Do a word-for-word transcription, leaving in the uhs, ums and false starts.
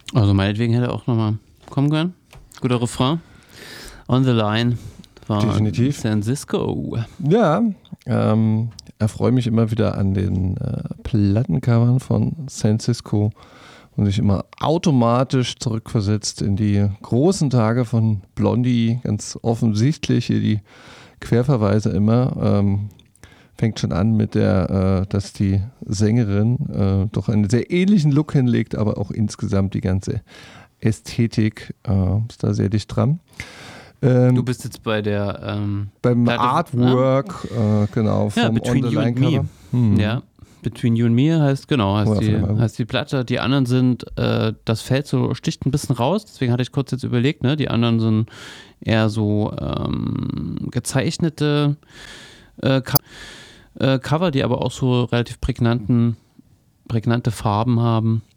Also meinetwegen hätte er auch nochmal kommen können. Guter Refrain. On the Line war Definitiv. San Cisco. Ja, ähm, erfreue mich immer wieder an den äh, Plattencovern von San Cisco und sich immer automatisch zurückversetzt in die großen Tage von Blondie. Ganz offensichtlich hier die Querverweise immer. Ähm, fängt schon an mit der, äh, dass die Sängerin äh, doch einen sehr ähnlichen Look hinlegt, aber auch insgesamt die ganze Ästhetik äh, ist da sehr dicht dran. Ähm, Du bist jetzt bei der ähm, beim Platte- Artwork, äh, genau, Ja, vom Between You and On-the-Line-Cover. Me. Hm. Ja, Between You and Me heißt, genau, heißt, Oder die, von dem heißt die Platte. Die anderen sind, äh, das Feld so sticht ein bisschen raus, deswegen hatte ich kurz jetzt überlegt, ne? Die anderen sind eher so ähm, gezeichnete äh, Co- äh, Cover, die aber auch so relativ prägnanten, prägnante Farben haben.